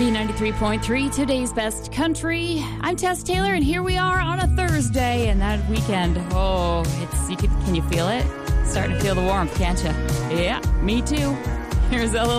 B93.3, today's best country. I'm Tess Taylor, and here we are on a Thursday, and that weekend. Oh, can you feel it? Starting to feel the warmth, can't you? Yeah, me too. Here's Ella